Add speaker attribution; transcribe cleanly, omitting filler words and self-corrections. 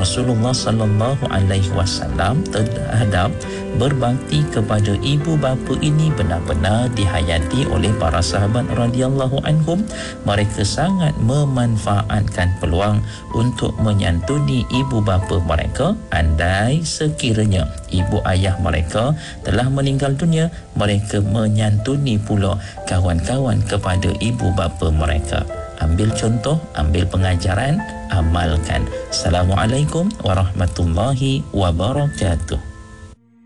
Speaker 1: Rasulullah sallallahu alaihi wasallam terhadap berbakti kepada ibu bapa ini benar-benar dihayati oleh para sahabat radhiyallahu anhum. Mereka sangat memanfaatkan peluang untuk menyantuni ibu bapa mereka. Andai sekiranya ibu ayah mereka telah meninggal dunia, mereka menyantuni pula kawan-kawan kepada ibu bapa mereka. Ambil contoh, ambil pengajaran, amalkan. Assalamualaikum warahmatullahi wabarakatuh.